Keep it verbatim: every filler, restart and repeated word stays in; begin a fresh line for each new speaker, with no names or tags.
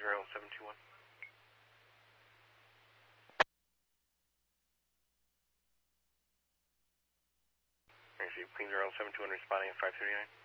zero seven two one. Receive Queen zero seven two one responding at five thirty-nine.